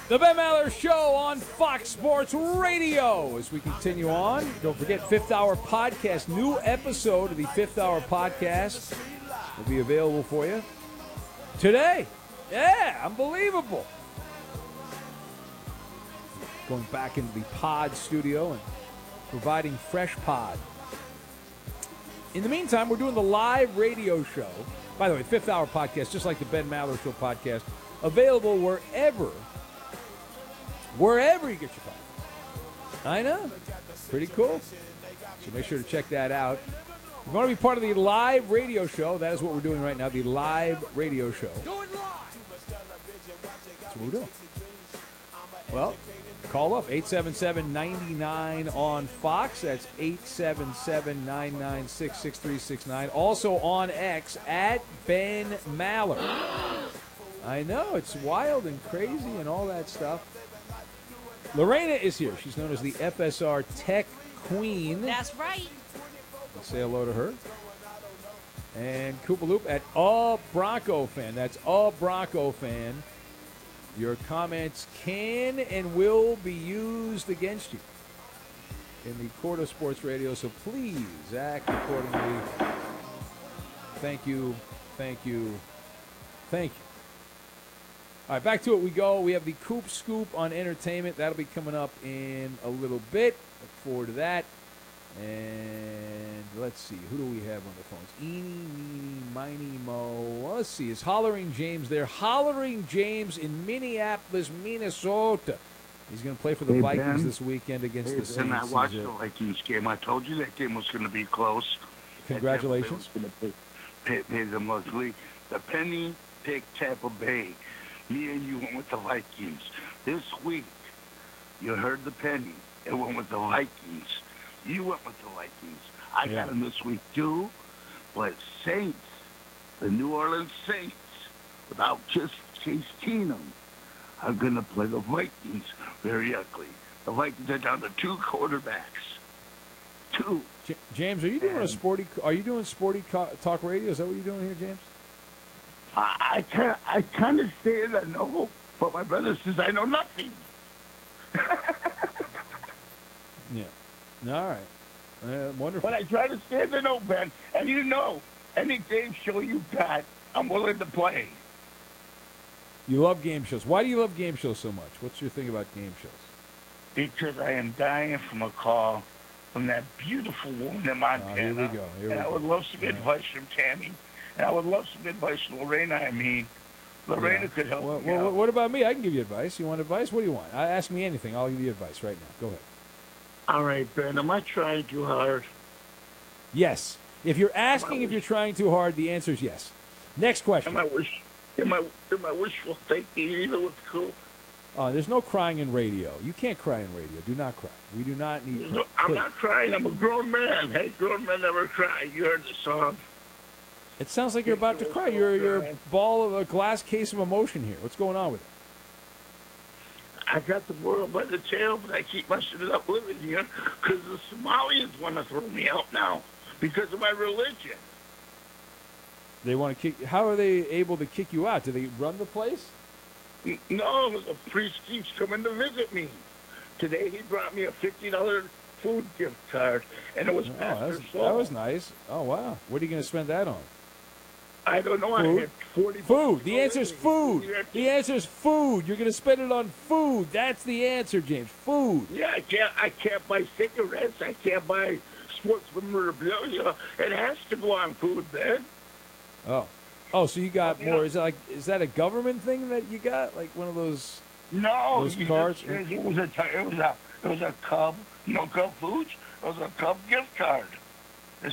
The Ben Maller Show on Fox Sports Radio. As we continue on, don't forget, Fifth Hour Podcast. New episode of the Fifth Hour Podcast will be available for you today. Yeah, unbelievable. Going back into the pod studio and providing fresh pod. In the meantime, we're doing the live radio show. By the way, Fifth Hour Podcast, just like the Ben Maller Show podcast, available wherever you get your podcast. I know. Pretty cool. So make sure to check that out. If you want to be part of the live radio show, that is what we're doing right now, the live radio show. That's what we're doing. Well, call up 877-99 on Fox. That's 877-996-6369. Also on X at Ben Maller. I know, it's wild and crazy and all that stuff. Lorena is here. She's known as the FSR Tech Queen. That's right. Let's say hello to her. And Koopaloop at A Bronco Fan. That's A Bronco Fan. Your comments can and will be used against you in the court of sports radio, so please act accordingly. Thank you, thank you, thank you. All right, back to it we go. We have the Coop Scoop on entertainment. That'll be coming up in a little bit. Look forward to that. And let's see, who do we have on the phones? Eeny, meeny, miny, mo. Let's see, is Hollering James there? Hollering James in Minneapolis, Minnesota. He's going to play for the Vikings Ben. this weekend against the Saints. And I watched the Vikings game. I told you that game was going to be close. Congratulations. Pay the mostly. The penny picked Tampa Bay. Me and you went with the Vikings. This week, you heard the penny. It went with the Vikings. You went with the Vikings. I got them this week, too. But Saints, the New Orleans Saints, without just Case Keenum, are going to play the Vikings very ugly. The Vikings are down to two quarterbacks. Two. James, are you doing sporty talk radio? Is that what you're doing here, James? I kind of say it, I know, but my brother says I know nothing. Yeah. All right. Wonderful. But I try to stay in the know, Ben. And you know, any game show you got, I'm willing to play. You love game shows. Why do you love game shows so much? What's your thing about game shows? Because I am dying from a call from that beautiful woman in Montana. Here we go. I would love some advice from Tammy. And I would love some advice from Lorena. Lorena could help me out. What about me? I can give you advice. You want advice? What do you want? Ask me anything. I'll give you advice right now. Go ahead. All right, Ben. Am I trying too hard? Yes. If you're asking if you're trying too hard, the answer is yes. Next question. Am I wishful thinking even with cool? There's no crying in radio. You can't cry in radio. Do not cry. We do not need. I'm not crying. I'm a grown man. Hey, grown men never cry. You heard the song. It sounds like you're about to cry. You're a glass case of emotion here. What's going on with it? I got the world by the tail, but I keep messing it up living here because the Somalians want to throw me out now because of my religion. They want to kick. How are they able to kick you out? Do they run the place? No, the priest keeps coming to visit me. Today he brought me a $50 food gift card, and it was Pastor Saul. That was nice. Oh, wow. What are you going to spend that on? I don't know. Food? I had 40 Food. The answer is food. The answer is food. You're going to spend it on food. That's the answer, James. Food. Yeah, I can't buy cigarettes. I can't buy sports memorabilia. It has to go on food, man. Oh, so you got more. Is that a government thing that you got? Like one of those cards? It was a Cub, Cub Foods. It was a Cub gift card.